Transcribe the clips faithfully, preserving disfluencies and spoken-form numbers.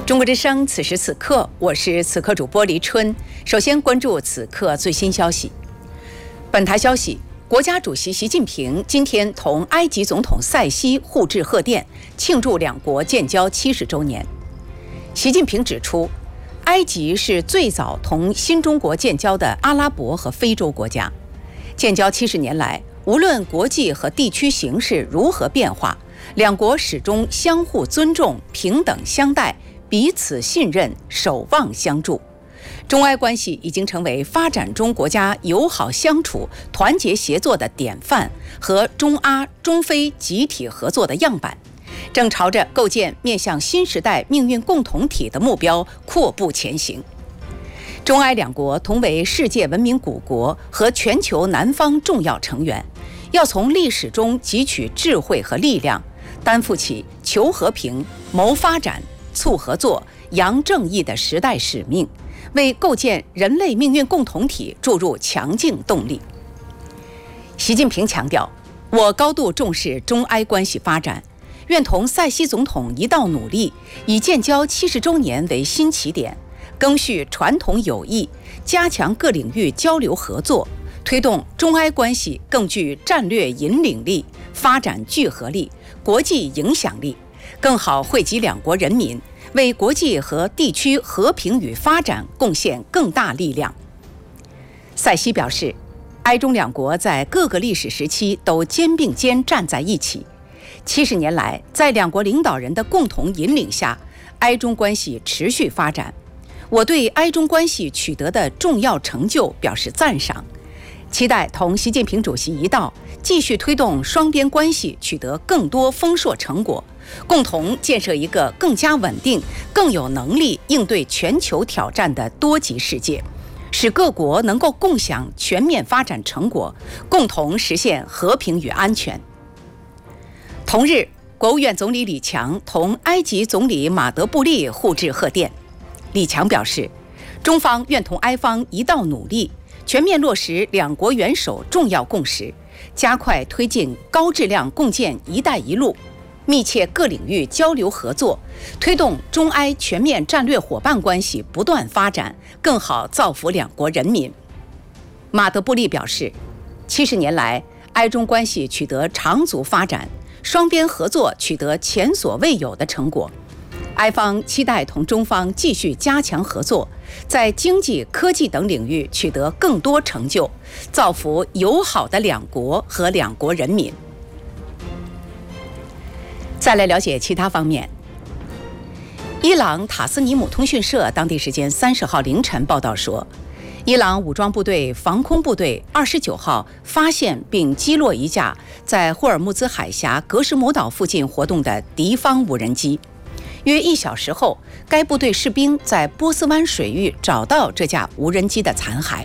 中国之声，此时此刻，我是此刻主播黎春。首先关注此刻最新消息。本台消息，国家主席习近平今天同埃及总统塞西互致贺电，庆祝两国建交七十周年。习近平指出，埃及是最早同新中国建交的阿拉伯和非洲国家。建交七十年来，无论国际和地区形势如何变化，两国始终相互尊重、平等相待，彼此信任，守望相助。中埃关系已经成为发展中国家友好相处、团结协作的典范和中阿、中非集体合作的样板，正朝着构建面向新时代命运共同体的目标阔步前行。中埃两国同为世界文明古国和全球南方重要成员，要从历史中汲取智慧和力量，担负起求和平、谋发展、促合作、扬正义的时代使命，为构建人类命运共同体注入强劲动力。习近平强调，我高度重视中埃关系发展，愿同塞西总统一道努力，以建交七十周年为新起点，赓续传统友谊，加强各领域交流合作，推动中埃关系更具战略引领力、发展聚合力、国际影响力，更好惠及两国人民，为国际和地区和平与发展贡献更大力量。塞西表示，埃中两国在各个历史时期都肩并肩站在一起，七十年来，在两国领导人的共同引领下，埃中关系持续发展。我对埃中关系取得的重要成就表示赞赏，期待同习近平主席一道，继续推动双边关系取得更多丰硕成果，共同建设一个更加稳定、更有能力应对全球挑战的多极世界，使各国能够共享全面发展成果，共同实现和平与安全。同日，国务院总理李强同埃及总理马德布利互致贺电。李强表示，中方愿同埃方一道努力，全面落实两国元首重要共识，加快推进高质量共建“一带一路”，密切各领域交流合作，推动中埃全面战略伙伴关系不断发展，更好造福两国人民。马德布利表示，七十年来，埃中关系取得长足发展，双边合作取得前所未有的成果。埃方期待同中方继续加强合作，在经济、科技等领域取得更多成就，造福友好的两国和两国人民。再来了解其他方面。伊朗塔斯尼姆通讯社当地时间三十号凌晨报道说，伊朗武装部队防空部队二十九号发现并击落一架在霍尔木兹海峡格什姆岛附近活动的敌方无人机。约一小时后，该部队士兵在波斯湾水域找到这架无人机的残骸。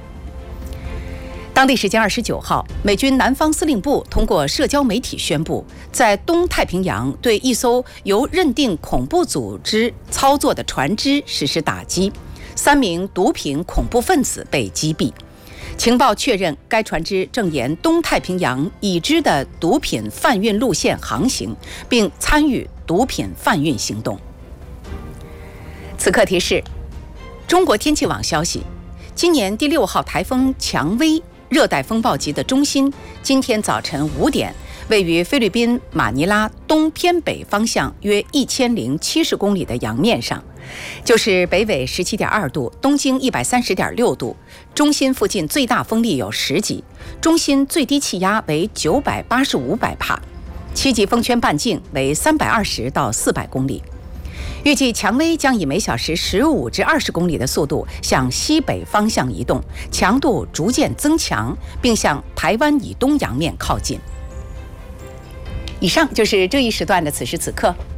当地时间二十九号，美军南方司令部通过社交媒体宣布，在东太平洋对一艘由认定恐怖组织操作的船只实施打击，三名毒品恐怖分子被击毙。情报确认，该船只正沿东太平洋已知的毒品贩运路线航行，并参与毒品贩运行动。此刻提示：中国天气网消息，今年第六号台风蔷薇热带风暴级的中心，今天早晨五点，位于菲律宾马尼拉东偏北方向约一千零七十公里的洋面上，就是北纬十七点二度，东经一百三十点六度。中心附近最大风力有十级，中心最低气压为九百八十五百帕，七级风圈半径为三百二十到四百公里。预计蔷薇将以每小时十五至二十公里的速度向西北方向移动，强度逐渐增强，并向台湾以东洋面靠近。以上就是这一时段的此时此刻，